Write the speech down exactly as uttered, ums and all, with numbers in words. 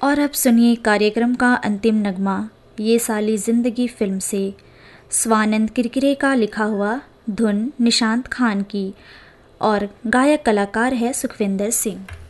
और अब सुनिए कार्यक्रम का अंतिम नगमा ये साली ज़िंदगी फिल्म से स्वानंद किरकिरे का लिखा हुआ धुन निशांत खान की और गायक कलाकार है सुखविंदर सिंह।